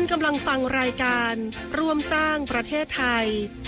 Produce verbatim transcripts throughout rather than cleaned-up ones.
กำลังฟังรายการร่วมสร้างประเทศไทย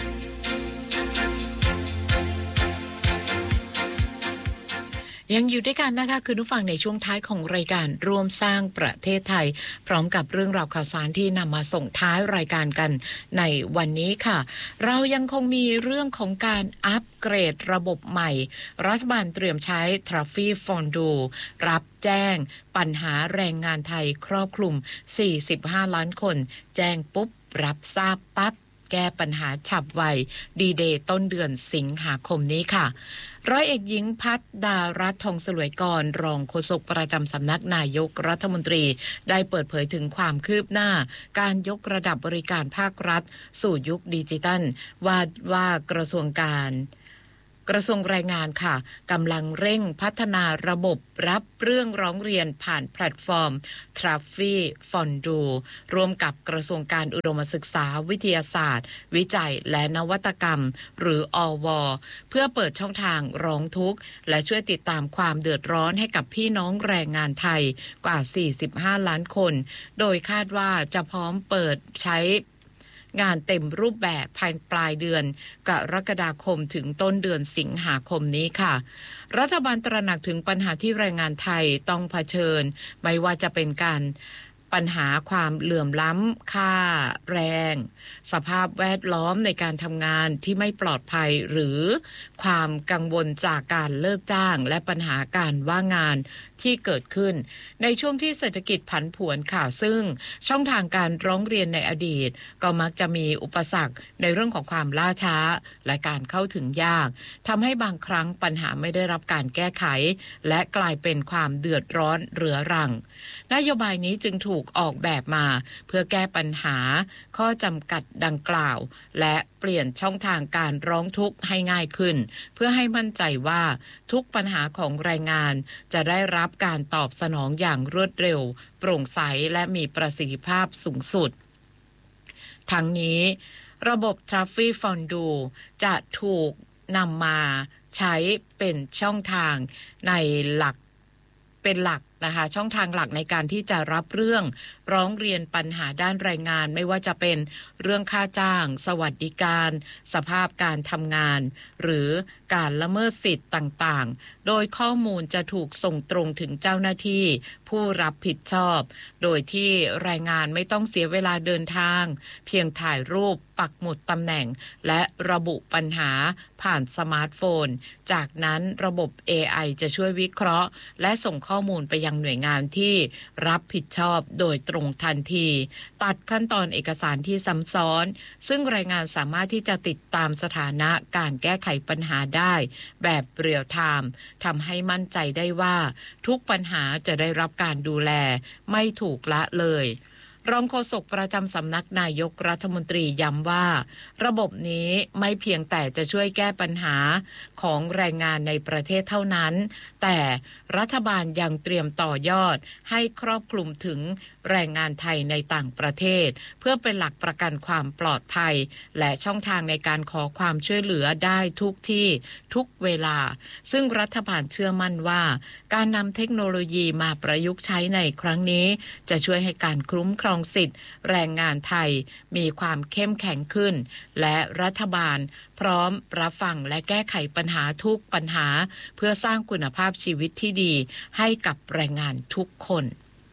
ยังอยู่ด้วยกันนะคะคุณผู้ฟังในช่วงท้ายของรายการร่วมสร้างประเทศไทยพร้อมกับเรื่องราวข่าวสารที่นำมาส่งท้ายรายการกันในวันนี้ค่ะเรายังคงมีเรื่องของการอัปเกรดระบบใหม่รัฐบาลเตรียมใช้ Traffic Fondue รับแจ้งปัญหาแรงงานไทยครอบคลุมสี่สิบห้าล้านคนแจ้งปุ๊บรับทราบปั๊บแก้ปัญหาฉับไวดีเดย์ต้นเดือนสิงหาคมนี้ค่ะร้อยเอกหญิงพัฒดารัตน์ทองสลวยกรรองโฆษกประจำสำนักนายกรัฐมนตรีได้เปิดเผยถึงความคืบหน้าการยกระดับบริการภาครัฐสู่ยุคดิจิทัลว่าว่ากระทรวงการกระทรวงแรงงานค่ะกำลังเร่งพัฒนาระบบรับเรื่องร้องเรียนผ่านแพลตฟอร์ม Traffic Fondue ร่วมกับกระทรวงการอุดมศึกษาวิทยาศาสตร์วิจัยและนวัตกรรมหรืออว.เพื่อเปิดช่องทางร้องทุกข์และช่วยติดตามความเดือดร้อนให้กับพี่น้องแรงงานไทยกว่าสี่สิบห้าล้านคนโดยคาดว่าจะพร้อมเปิดใช้งานเต็มรูปแบบภายปลายเดือนกรกฎาคมถึงต้นเดือนสิงหาคมนี้ค่ะรัฐบาลตระหนักถึงปัญหาที่แรงงานไทยต้องเผชิญไม่ว่าจะเป็นการปัญหาความเหลื่อมล้ำค่าแรงสภาพแวดล้อมในการทำงานที่ไม่ปลอดภัยหรือความกังวลจากการเลิกจ้างและปัญหาการว่างงานที่เกิดขึ้นในช่วงที่เศรษฐกิจผันผวนค่ะซึ่งช่องทางการร้องเรียนในอดีตก็มักจะมีอุปสรรคในเรื่องของความล่าช้าและการเข้าถึงยากทำให้บางครั้งปัญหาไม่ได้รับการแก้ไขและกลายเป็นความเดือดร้อนเรื้อรังนโยบายนี้จึงถูกออกแบบมาเพื่อแก้ปัญหาข้อจำกัดดังกล่าวและเปลี่ยนช่องทางการร้องทุกข์ให้ง่ายขึ้นเพื่อให้มั่นใจว่าทุกปัญหาของแรงงานจะได้รับการตอบสนองอย่างรวดเร็วโปร่งใสและมีประสิทธิภาพสูงสุดทั้งนี้ระบบ Traffic Fondue จะถูกนำมาใช้เป็นช่องทางในหลักเป็นหลักนะคะช่องทางหลักในการที่จะรับเรื่องร้องเรียนปัญหาด้านแรงงานไม่ว่าจะเป็นเรื่องค่าจ้างสวัสดิการสภาพการทำงานหรือการละเมิดสิทธิ์ต่างๆโดยข้อมูลจะถูกส่งตรงถึงเจ้าหน้าที่ผู้รับผิดชอบโดยที่แรงงานไม่ต้องเสียเวลาเดินทางเพียงถ่ายรูปปักหมุดตำแหน่งและระบุปัญหาผ่านสมาร์ทโฟนจากนั้นระบบ เอ ไอ จะช่วยวิเคราะห์และส่งข้อมูลไปยังหน่วยงานที่รับผิดชอบโดยตรงทันทีตัดขั้นตอนเอกสารที่ซ้ำซ้อนซึ่งแรงงานสามารถที่จะติดตามสถานะการแก้ไขปัญหาได้แบบเรียลไทม์ทำให้มั่นใจได้ว่าทุกปัญหาจะได้รับการดูแลไม่ถูกละเลยรองโฆษกประจำสำนักนายกรัฐมนตรีย้ำว่าระบบนี้ไม่เพียงแต่จะช่วยแก้ปัญหาของแรงงานในประเทศเท่านั้นแต่รัฐบาลยังเตรียมต่อยอดให้ครอบคลุมถึงแรงงานไทยในต่างประเทศเพื่อเป็นหลักประกันความปลอดภัยและช่องทางในการขอความช่วยเหลือได้ทุกที่ทุกเวลาซึ่งรัฐบาลเชื่อมั่นว่าการนำเทคโนโลยีมาประยุกต์ใช้ในครั้งนี้จะช่วยให้การคุ้มครองสิทธิ์แรงงานไทยมีความเข้มแข็งขึ้นและรัฐบาลพร้อมรับฟังและแก้ไขปัญหาทุกปัญหาเพื่อสร้างคุณภาพชีวิตที่ดีให้กับแรงงานทุกคน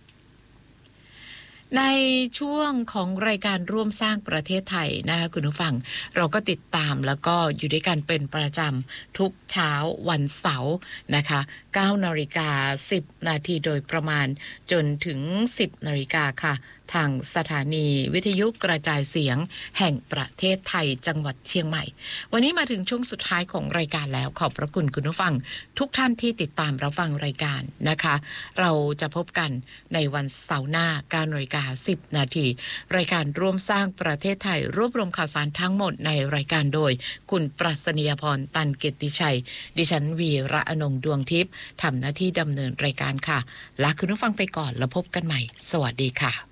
ในช่วงของรายการร่วมสร้างประเทศไทยนะคะคุณผู้ฟังเราก็ติดตามแล้วก็อยู่ด้วยกันเป็นประจำทุกเช้าวันเสาร์นะคะเก้านาฬิกาสิบนาทีโดยประมาณจนถึงสิบนาฬิกาค่ะทางสถานีวิทยุกระจายเสียงแห่งประเทศไทยจังหวัดเชียงใหม่วันนี้มาถึงช่วงสุดท้ายของรายการแล้วขอบพระคุณคุณผู้ฟังทุกท่านที่ติดตามรับฟังรายการนะคะเราจะพบกันในวันเสาร์หน้าเก้านาฬิกาสิบนาทีรายการร่วมสร้างประเทศไทยรวบรวมข่าวสารทั้งหมดในรายการโดยคุณปรัชนียพรตันเกียรติชัยดิฉันวีระอนงค์ดวงทิพย์ทำหน้าที่ดำเนินรายการค่ะลาคุณผู้ฟังไปก่อนแล้วพบกันใหม่สวัสดีค่ะ